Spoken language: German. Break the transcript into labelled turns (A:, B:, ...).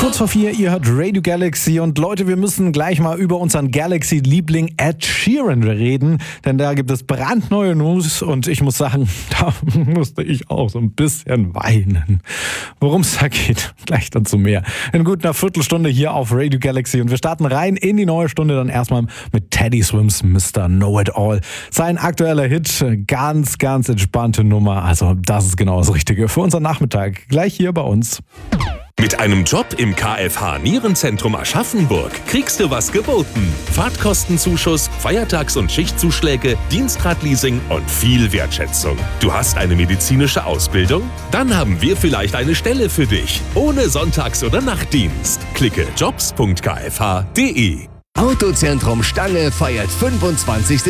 A: Kurz vor 4, ihr hört Radio Galaxy und Leute, wir müssen gleich mal über unseren Galaxy-Liebling Ed Sheeran reden, denn da gibt es brandneue News und ich muss sagen, da musste ich auch so ein bisschen weinen. Worum es da geht, gleich dazu mehr. In gut einer Viertelstunde hier auf Radio Galaxy und wir starten rein in die neue Stunde dann erstmal mit Teddy Swims Mr. Know It All. Sein aktueller Hit, ganz, ganz entspannte Nummer, also das ist genau das Richtige für unseren Nachmittag, gleich hier bei uns.
B: Mit einem Job im KFH Nierenzentrum Aschaffenburg kriegst du was geboten. Fahrtkostenzuschuss, Feiertags- und Schichtzuschläge, Dienstradleasing und viel Wertschätzung. Du hast eine medizinische Ausbildung? Dann haben wir vielleicht eine Stelle für dich. Ohne Sonntags- oder Nachtdienst. Klicke jobs.kfh.de.
C: Autozentrum Stange feiert 25.